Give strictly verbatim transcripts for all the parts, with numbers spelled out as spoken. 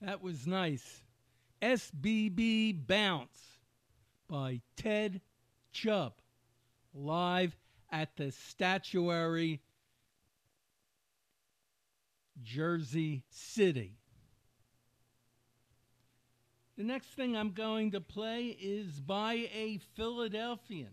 That was nice. S B B Bounce by Ted Chubb, live at the Statuary, Jersey City. The next thing I'm going to play is by a Philadelphian,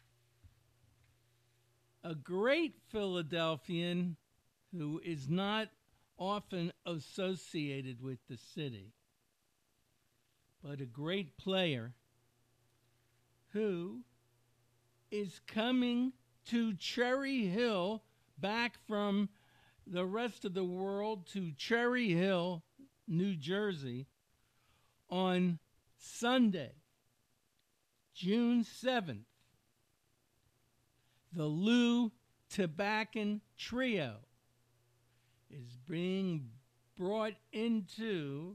a great Philadelphian who is not often associated with the city, but a great player who is coming to Cherry Hill, back from the rest of the world to Cherry Hill, New Jersey, on Sunday, June seventh. The Lou Tabacco Trio is being brought into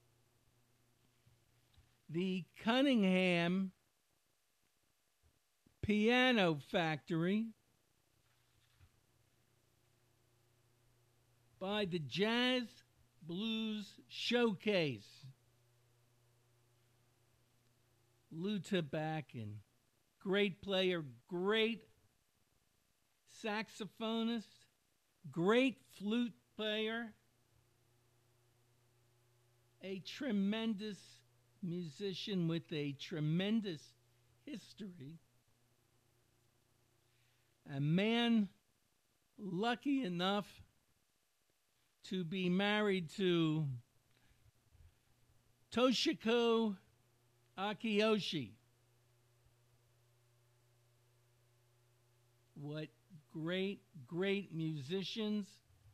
the Cunningham Piano Factory by the Jazz Blues Showcase. Lou Tabacco, great player, great saxophonist, great flute player, a tremendous musician with a tremendous history, a man lucky enough to be married to Toshiko Akiyoshi. What great, great musicians.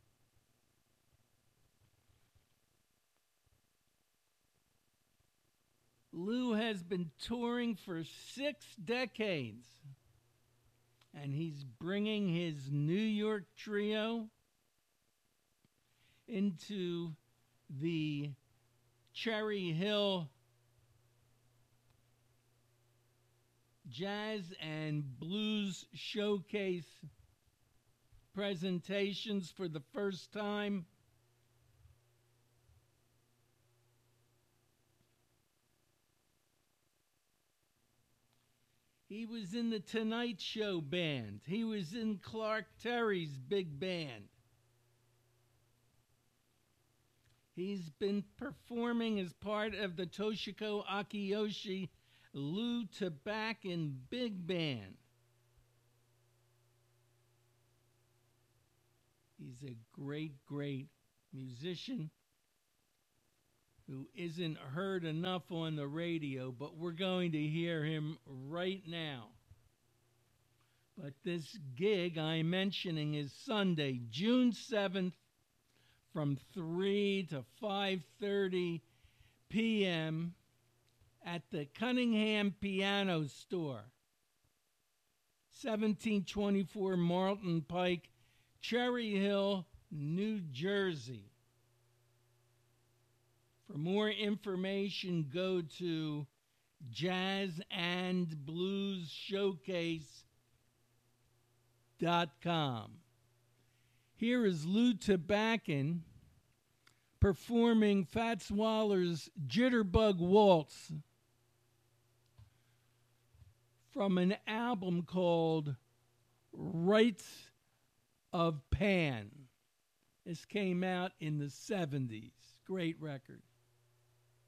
Lou has been touring for six decades, and he's bringing his New York trio into the Cherry Hill Jazz and Blues Showcase presentations for the first time. He was in the Tonight Show band. He was in Clark Terry's big band. He's been performing as part of the Toshiko Akiyoshi Lou Tabacco Big Band. He's a great, great musician who isn't heard enough on the radio, but we're going to hear him right now. But this gig I'm mentioning is Sunday, June seventh, from three to five thirty p.m. at the Cunningham Piano Store, seventeen twenty-four Marlton Pike, Cherry Hill, New Jersey. For more information, go to jazz and blues showcase dot com. Here is Lou Tabacco performing Fats Waller's Jitterbug Waltz from an album called Rites of Pan. This came out in the seventies. Great record.